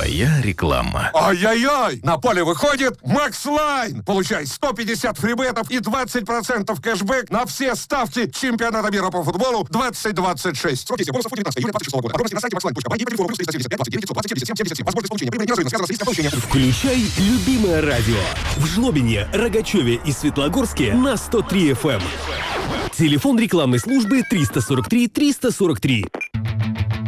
Твоя реклама. Ай-яй-яй! На поле выходит Макс Лайн! Получай 150 фрибетов и 20% кэшбэк на все ставки чемпионата мира по футболу 2026. Срок действия бонусов 19 июля 2026 года. Подробности на сайте maxline.by и по телефону +375 29 920 77 77. Возможность получения прибыли неразрывно связана с риском получения. Включай любимое радио. В Жлобине, Рогачеве и Светлогорске на 103 FM. Телефон рекламной службы 343 343.